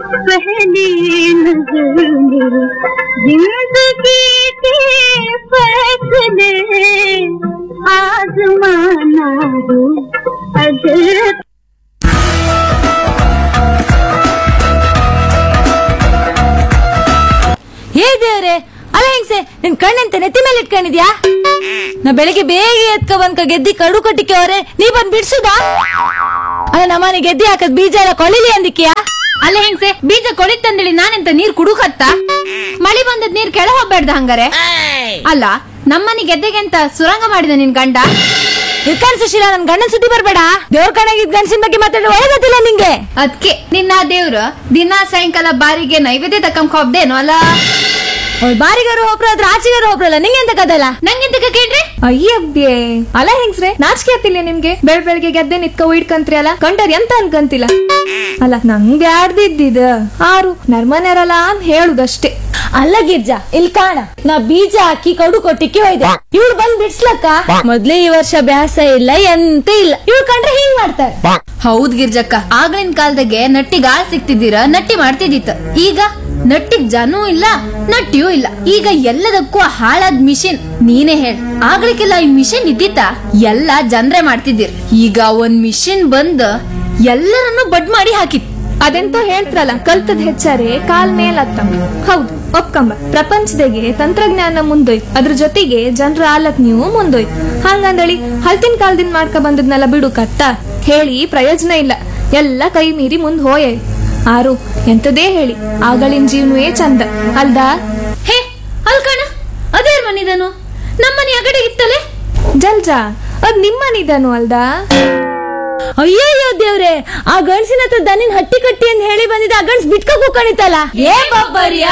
पहली नजर मेरी जिंदगी के फैसले आजमाना हो अगर ಹೇ ದೇವ್ರೆ, ಅಲ್ಲ ಹೆಂಗ್ಸೆ, ನಿನ್ ಕಣ್ಣಂತೆ ನೆತ್ತಿ ಮೇಲೆ ಇಟ್ಕೊಂಡಿದ್ಯಾ? ನಾ ಬೆಳಿಗ್ಗೆ ಬೇಗ ಎತ್ಕ ಬಂದ್ಕ ಗೆದ್ದಿ ಕಡು ಕಟ್ಟಿಕೆ ಅವ್ರೆ, ನೀ ಬಂದ್ ಬಿಡ್ಸುದಾ? ಅಲ್ಲ ನಮ್ಮನೆ ಗೆದ್ದಿ ಹಾಕದ್ ಬೀಜ ಎಲ್ಲ ಕೊಳಿಲಿ ಅಂದಿಕ್ಯಾ? ಅಲ್ಲ ಹೆಂಗ್ಸೆ, ಬೀಜ ಕೊಳಿತಂದೇಳಿ ನಾನೆಂತ ನೀರ್ ಕುಡುಕತ್ತ? ಮಳಿ ಬಂದದ್ ನೀರ್ ಕೆಳ ಹೋಗ್ಬೇಡ್ದ ಹಂಗಾರೆ? ಅಲ್ಲ ನಮ್ಮನೆ ಗೆದ್ದೆಗೆ ಅಂತ ಸುರಂಗ ಮಾಡಿದ ನಿನ್ ಗಂಡ? ಇರ್ಕಾಣಿಸಿಲ್ಲ, ನನ್ ಗಂಡನ್ ಸುದ್ದಿ ಬರ್ಬೇಡ. ದೇವ್ರ ಕಣಗಿದ್ ಗಂಡಸಿನ ಬಗ್ಗೆ ಮಾತಾಡೋ ಒಳಗತ್ತಿಲ್ಲ ನಿಂಗೆ. ಅದ್ಕೆ ನಿನ್ನ ದೇವ್ರು ದಿನ ಸಾಯಂಕಾಲ ಬಾರಿಗೆ ನೈವೇದ್ಯ ತಕ್ಕಂಕ ಹೋಗ್ದೇನು ಅಲ್ಲ? ಬಾರಿಗಾರು ಒಬ್ರು ಅದ್ರ ಆಚೆಗಾರು ಒಬ್ರಲ್ಲ, ನಿಂಗೆ ಎಂತ ಕದಲ್ಲ? ನಂಗೆಂತ ಕೇಳ್ರಿ? ಅಯ್ಯಬ್ಯೆ, ಅಲ್ಲ ಹೆಂಗ್ಸ್ರೆ, ನಾಚಿಕೆ ಆಗ್ತಿಲ್ಲ ನಿಮ್ಗೆ? ಬೆಳಗ್ಗೆ ಗೆದ್ದೆ ನಿತ್ಕ ಇಡ್ಕಂತ್ರಿ ಅಲ್ಲ, ಕಂಡರ್ ಎಂತ ಅನ್ಕಂತಿಲ್ಲ. ಅಲ್ಲ ನಂಗೆ ಆಡ್ದಿದ್ದಿದ ಆರು ನರ್ಮನೆರಲ್ಲ ಅಂತ ಹೇಳುದಷ್ಟೇ. ಅಲ್ಲ ಗಿರ್ಜಾ, ಇಲ್ಲಿ ಕಾಣ, ನಾ ಬೀಜ ಹಾಕಿ ಕಡು ಕೊಟ್ಟಿಕ್ಕೆ ಹೋಯ್ದೆ, ಇವಳು ಬಂದ್ ಬಿಡ್ಸ್ಲಕ್ಕ. ಮೊದ್ಲೇ ಈ ವರ್ಷ ಬ್ಯಾಸ ಇಲ್ಲ ಎಂತ ಇಲ್ಲ, ಇವಳು ಕಂಡ್ರೆ ಹಿಂಗ್ ಮಾಡ್ತಾರೆ. ಹೌದ್ ಗಿರ್ಜಕ್ಕ, ಆಗ್ಲಿನ ಕಾಲದಾಗೆ ನಟ್ಟಿಗ್ ಆಳ್ ಸಿಕ್ತಿದ್ದೀರ, ನಟ್ಟಿ ಮಾಡ್ತಿದ್ದಿತ್ತ. ಈಗ ನಟ್ಟಿಗ್ ಜನೂ ಇಲ್ಲ, ನಟ್ಟಿಯೂ ಇಲ್ಲ. ಈಗ ಎಲ್ಲದಕ್ಕೂ ಹಾಳಾದ್ ಮಿಷಿನ್. ನೀನೇ ಹೇಳ, ಆಗ್ಲಿಕ್ಕೆಲ್ಲ ಈ ಮಿಷಿನ್ ಇದ್ದಿತ್ತ? ಎಲ್ಲ ಜನ್ರೆ ಮಾಡ್ತಿದ್ದೀರ್. ಈಗ ಒಂದ್ ಮಿಷಿನ್ ಬಂದ್ ಎಲ್ಲರನ್ನು ಬಡ್ ಮಾಡಿ ಹಾಕಿತ್. ಅದೆಂತೋ ಹೇಳ್ತಾರಲ್ಲ, ಕಲ್ತದ್ ಹೆಚ್ಚಾರೆ ಕಾಲ್ ಮೇಲತ್ತಂಬ. ಹೌದು, ಒಪ್ಕಂಬ. ಪ್ರಪಂಚದಾಗೆ ತಂತ್ರಜ್ಞಾನ ಮುಂದೋಯ್ತು, ಅದ್ರ ಜೊತೆಗೆ ಜನರ ಆಲಕ್ ನೀವು ಮುಂದೋಯ್ತು. ಹಂಗಂದಳಿ ಹಲ್ತಿನ ಕಾಲದಿಂದ ಮಾಡ್ಕ ಬಂದದ್ನೆಲ್ಲ ಬಿಡು ಕತ್ತ ಹೇಳಿ ಪ್ರಯೋಜನ ಇಲ್ಲ. ಎಲ್ಲ ಕೈ ಮೀರಿ ಮುಂದ್ ಹೋಯೆ. ಆರು ಎಂತದೇ ಹೇಳಿ, ಆಗಳಿನ ಜೀವನವೇ ಚಂದ ಅಲ್ದಾ? ಹೇ ಅಲ್ಕಣ, ಅದೇ ಮನಿದನು ನಮ್ಮನೆ ಅಗಡೆ ಇತ್ತಲೆ. ಜಲ್ಜಾ, ಅದ್ ನಿಮ್ಮನಿದನು ಅಲ್ದಾ? ಅಯ್ಯಯ್ಯೋ ದೇವ್ರೆ, ಆ ಗಂಡ್ಸಿನ ಹತ್ರ ದನಿನ್ ಹಟ್ಟಿ ಕಟ್ಟಿ ಅಂತ ಹೇಳಿ ಬಂದಿದ್ದ, ಆ ಗಂಡ್ಸ್ ಬಿಟ್ಕ ಕೂಕಣಿತಲ್ಲ. ಏ ಬಬ್ಬರಿಯ